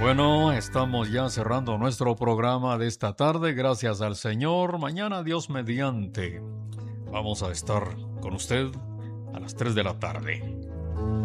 Bueno, estamos ya cerrando nuestro programa de esta tarde. Gracias al Señor. Mañana, Dios mediante, vamos a estar con usted a las 3 de la tarde.